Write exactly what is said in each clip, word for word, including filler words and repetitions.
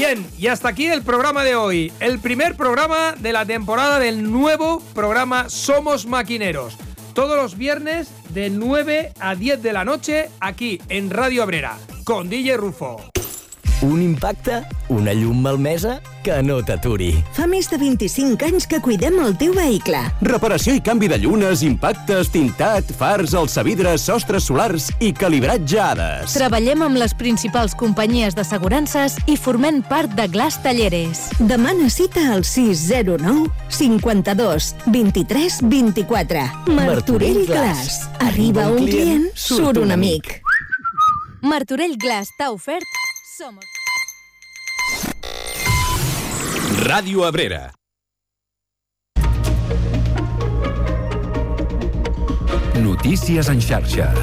Bien, y hasta aquí el programa de hoy. El primer programa de la temporada del nuevo programa Somos Maquineros. Todos los viernes de nueve a diez de la noche aquí en Radio Abrera, con D J Rufo. Un impacte, una llum malmesa, que no t'aturi. Fa més de vint-i-cinc anys que cuidem el teu vehicle. Reparació i canvi de llunes, impactes, tintat, fars, alçavidres, sostres solars i calibratge Hades. Treballem amb les principals companyies d'assegurances i formem part de Glass Talleres. Demana cita al sis zero nou cinquanta-dos vint-i-tres vint-i-quatre. Martorell Glass. Arriba un client, surt un amic. Martorell Glass t'ha ofert Somos. Ràdio Abrera. Notícies en xarxa.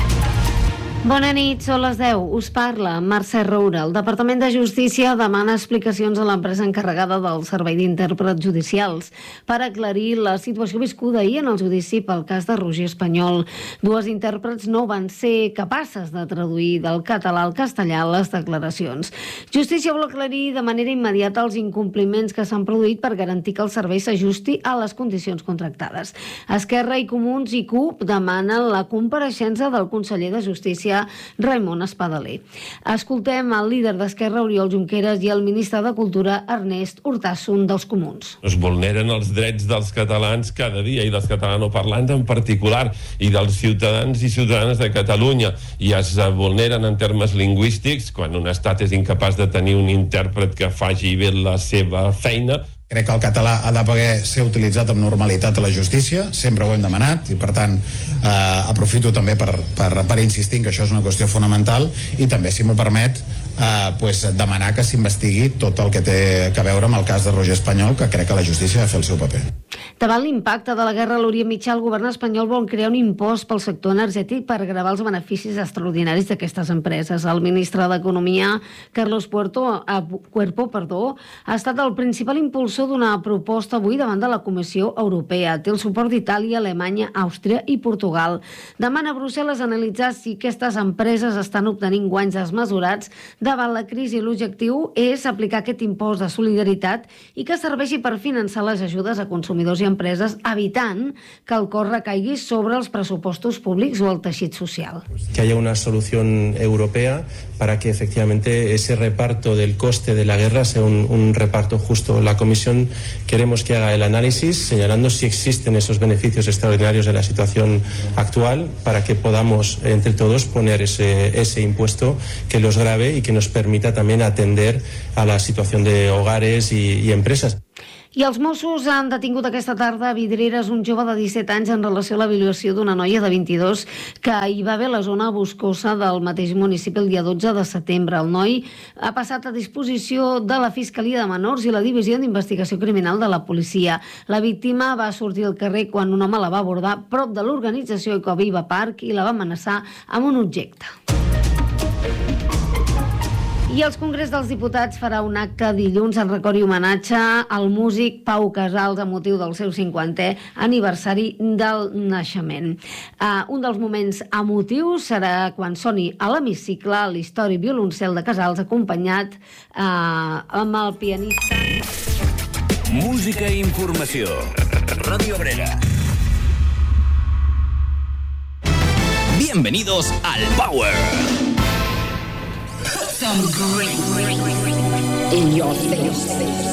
Bona nit, són les deu. Us parla Mercè Roura. El Departament de Justícia demana explicacions a l'empresa encarregada del servei d'intèrprets judicials per aclarir la situació viscuda ahir en el judici pel cas de Roger Espanyol. Dues intèrprets no van ser capaces de traduir del català al castellà les declaracions. Justícia vol aclarir de manera immediata els incompliments que s'han produït per garantir que el servei s'ajusti a les condicions contractades. Esquerra i Comuns i C U P demanen la compareixença del conseller de Justícia Raimon Espadaler. Escoltem el líder d'Esquerra, Oriol Junqueras, i el ministre de Cultura, Ernest Urtasun, dels Comuns. Es vulneren els drets dels catalans cada dia i dels catalanoparlants en particular i dels ciutadans i ciutadanes de Catalunya, i es vulneren en termes lingüístics quan un estat és incapaç de tenir un intèrpret que faci bé la seva feina. Crec que el català ha de poder ser utilitzat amb normalitat a la justícia, sempre ho hem demanat, i per tant eh, aprofito també per, per, per insistir en que això és una qüestió fonamental, i també, si m'ho permet, eh, pues, demanar que s'investigui tot el que té a veure amb el cas de Roger Espanyol, que crec que la justícia ha de fer el seu paper. Davant l'impacte de la guerra a l'Orient Mitjà, el govern espanyol vol crear un impost pel sector energètic per gravar els beneficis extraordinaris d'aquestes empreses. El ministre d'Economia, Carlos Puerto, eh, Cuerpo, perdó, ha estat el principal impulsor d'una proposta avui davant de la Comissió Europea. Té el suport d'Itàlia, Alemanya, Àustria i Portugal. Demana a Brussel·les analitzar si aquestes empreses estan obtenint guanys desmesurats davant la crisi. L'objectiu és aplicar aquest impost de solidaritat i que serveixi per finançar les ajudes a consumidors i empreses, evitant que el cost recaigui sobre els pressupostos públics o el teixit social. Que haya una solución europea para que efectivamente ese reparto del coste de la guerra sea un, un reparto justo. La Comisión queremos que haga el análisis señalando si existen esos beneficios extraordinarios en la situación actual para que podamos entre todos poner ese, ese impuesto que los grave y que nos permita también atender a la situación de hogares y, y empresas. I els Mossos han detingut aquesta tarda a Vidreres un jove de disset anys en relació a la violació d'una noia de vint-i-dos que hi va haver a la zona boscosa del mateix municipi el dia dotze de setembre. El noi ha passat a disposició de la Fiscalia de Menors i la Divisió d'Investigació Criminal de la Policia. La víctima va sortir al carrer quan un home la va abordar prop de l'organització Ecoviva Park i la va amenaçar amb un objecte. I el Congrés dels Diputats farà un acte dilluns en record i homenatge al músic Pau Casals a motiu del seu cinquantè aniversari del naixement. Uh, un dels moments emotius serà quan soni a l'hemicicle l'històric violoncel de Casals acompanyat uh, amb el pianista. Música i informació. Ràdio Abrera. Bienvenidos al Power. Some great in your face.